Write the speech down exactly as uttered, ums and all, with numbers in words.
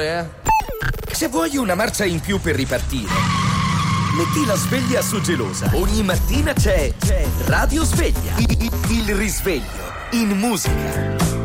amore? Se vuoi una marcia in più per ripartire, metti la sveglia su Gelosa. Ogni mattina c'è, c'è Radio Sveglia. Il, il risveglio in musica.